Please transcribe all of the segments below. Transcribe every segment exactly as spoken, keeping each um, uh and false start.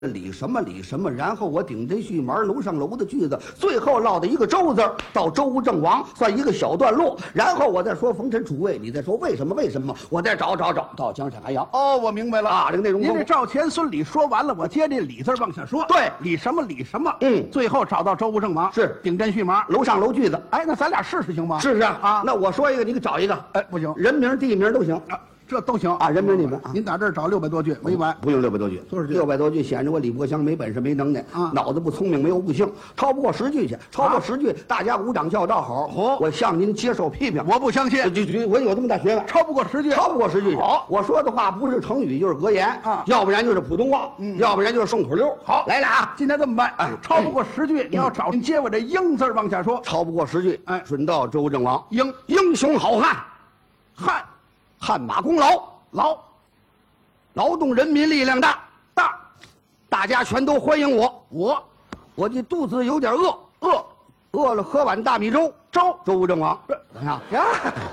李什么李什么，然后我顶针续门楼上楼的句子，最后落的一个周字到周正王，算一个小段落。然后我再说冯陈楚卫，你再说为什么为什么，我再找找找到江山寒阳。 哦，我明白了啊，这个内容您这赵钱孙李说完了，我接这李字往下说。 对， 李什么李什么， 嗯， 最后找到周吴郑王， 是顶针续门楼上楼句子。 哎，那咱俩试试行吗？ 试试啊啊， 那我说一个，你给找一个。 哎，不行， 人名地名都行啊。这都行啊，人名地名啊， 您打这儿找六百多句没完， 不用六百多句， 多少句？ 六百多句显着我李伯祥没本事没能耐啊， 脑子不聪明没有悟性，超不过十句去，超过十句大家鼓掌叫道好。 好， 我向您接受批评， 我不相信， 就就我有这么大学问， 超不过十句， 超不过十句。 好， 我说的话不是成语就是格言啊， 要不然就是普通话， 嗯， 要不然就是顺口溜。 好， 来了啊， 今天这么办，哎，超不过十句，你要找您接我这英字往下说， 超不过十句， 哎， 准到周正王， 英英雄好汉， 汉， 汗马功劳。 劳， 劳动人民力量大， 大， 大家全都欢迎我。 我， 我的肚子有点饿， 饿， 饿了喝碗大米粥。 粥， 周吴郑王，怎么样？ 呀，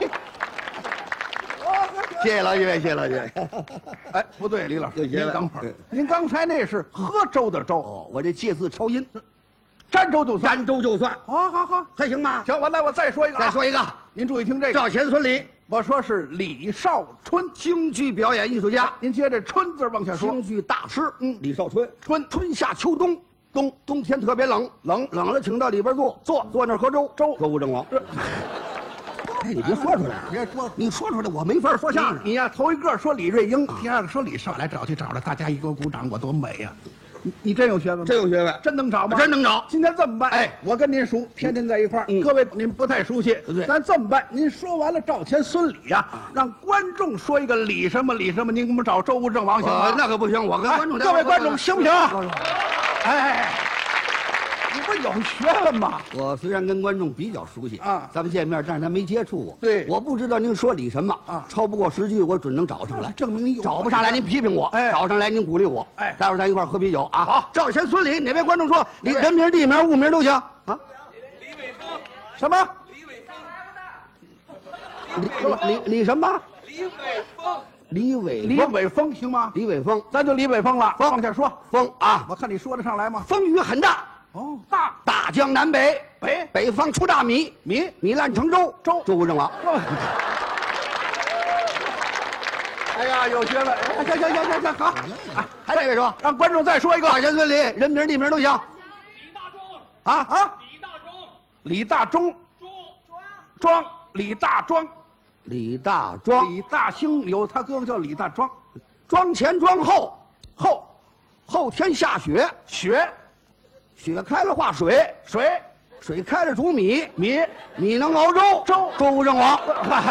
谢谢老几位，谢谢老几位。 哎，不对，李老师， 您等会儿，您刚才那是喝粥的粥， 哦，我这借字超音， 沾粥就算， 沾粥就算。 好好好， 还行吗？ 行，完了，我再说一个， 再说一个， 您注意听这个， 赵钱孙李。 我说是李少春， 京剧表演艺术家。 您接着春字往下说。 京剧大师， 嗯， 李少春。 春， 春夏秋冬，冬冬天特别冷， 冷冷了，请到里边坐，坐坐那儿喝粥。 粥， 周吴郑王。哎，你别说出来， 别说， 你说出来我没法说相声。 你呀，头一个说李瑞英，第二个说李少，来找去找来，大家一给我鼓掌，我多美呀！你你真有学问吗？ 真有学问， 真能找吗？ 真能找。 今天这么办， 哎， 我跟您熟，天天在一块儿， 嗯， 各位您不太熟悉， 对， 咱这么办，您说完了赵钱孙李呀，让观众说一个李什么李什么，您给我们找周吴郑王行吗？ 那可不行，我跟观众， 各位观众行不行？ 哎， 你不有学问吗？ 我虽然跟观众比较熟悉啊， 咱们见面，但是他没接触过。 对， 我不知道您说李什么啊， 超不过十句，我准能找上来。 证明你有， 找不上来您批评我， 哎， 找上来您鼓励我， 哎， 待会儿咱一块儿喝啤酒啊。 好， 赵钱孙李，哪位观众说李人名、地名、物名都行啊？ 李伟峰，什么？ 李伟李峰， 李李什么？ 李伟峰， 李伟李伟峰行吗？ 李伟峰， 咱就李伟峰了，往下说。 峰啊， 我看你说得上来吗？ 风雨很大。 哦，大大江南北， 北北方出大米， 米米烂成粥， 粥周吴郑王。 哎呀，有学问！行行行行行，好， 还得说， 让观众再说一个。 赵钱孙李，人名地名都行。 李大忠， 啊啊！ 李大忠， 李大忠， 忠庄，李大庄， 李大庄， 李大兴有他哥哥叫李大庄， 庄前庄后， 后后天下雪， 雪雪开了化水， 水水开了煮米， 米米能熬粥， 粥周吴郑王。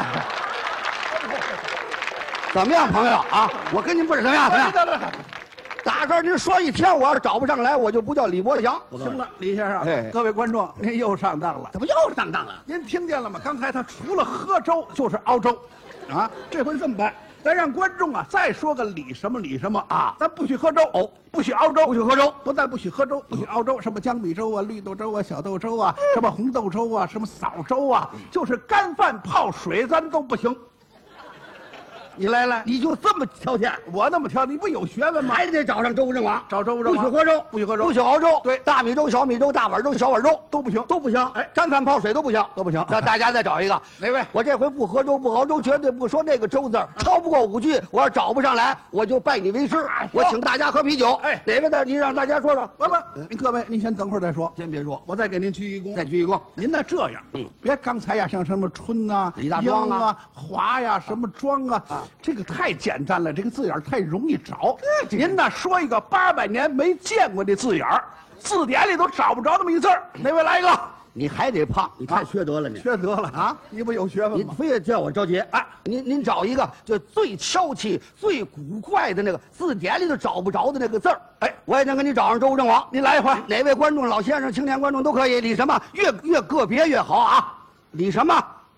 怎么样，朋友啊？我跟您不是怎么样？怎么样？打这儿您说一天，我要是找不上来，我就不叫李伯祥。 行了，李先生， 哎各位观众，您又上当了。 怎么又上当了？ 您听见了吗？刚才他除了喝粥就是熬粥，啊，这回这么办，咱让观众啊再说个李什么李什么啊，咱不许喝粥哦，不许熬粥， 不许喝粥， 不但不许喝粥，不许熬粥，什么江米粥啊、绿豆粥啊、小豆粥啊、什么红豆粥啊、什么扫粥啊，就是干饭泡水咱都不行。你来来， 你就这么挑剔？ 我那么挑，你不有学问吗？ 还得找上周吴郑王， 找周吴郑王， 不许喝粥， 不许喝粥， 不许熬粥， 对， 大米粥、小米粥、大碗粥、小碗粥都不行， 都不行。哎，沾饭泡水都不行， 都不行。 让大家再找一个， 哪位？ 我这回不喝粥不熬粥，绝对不说那个粥字儿，超不过五句，我要找不上来，我就拜你为师。我请大家喝啤酒。 哎， 哪位的你让大家说说？ 不不，您各位，您先等会儿再说， 先别说， 我再给您鞠一躬， 再鞠一躬。 您呢这样， 嗯， 别刚才呀，像什么春呐、 李大庄啊、 啊、华呀、什么庄啊， 啊这个太简单了，这个字眼太容易找。您呢说一个八百年没见过的字眼儿，字典里都找不着那么一字儿。哪位来一个？ 你还得胖，你太缺德了，你缺德了啊！你不有学问你吗？ 非得叫我着急啊！您您找一个就最敲气、最古怪的那个字典里都找不着的那个字儿。哎，我也能给你找上周吴郑王。 您来一回， 哪位观众、老先生、青年观众都可以。李什么？越越个别越好啊！李什么？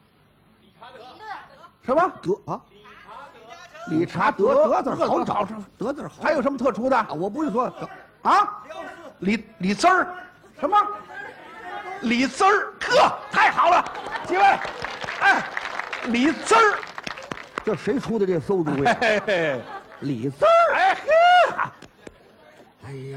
什么德啊？ 理查德德字好找，德字好。 还有什么特殊的？ 啊，我不是说啊，李李滋儿，什么？李滋儿，呵，太好了，几位，哎，李滋儿， 这谁出的这馊主意？ 嘿嘿嘿， 李字儿， 哎嘿， 哎呀。